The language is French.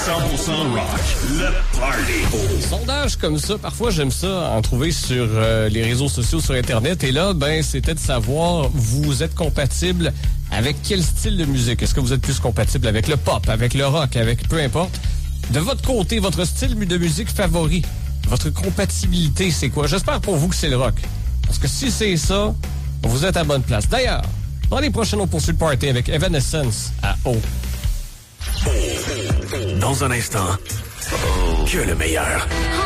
rock, le party. Sondage comme ça, parfois j'aime ça en trouver sur les réseaux sociaux, sur Internet. Et là, c'était de savoir, vous êtes compatible avec quel style de musique? Est-ce que vous êtes plus compatible avec le pop, avec le rock, avec peu importe? De votre côté, votre style de musique favori, votre compatibilité, c'est quoi? J'espère pour vous que c'est le rock. Parce que si c'est ça, vous êtes à bonne place. D'ailleurs, dans les prochaines, on poursuit le party avec Evanescence à O. Dans un instant, que le meilleur.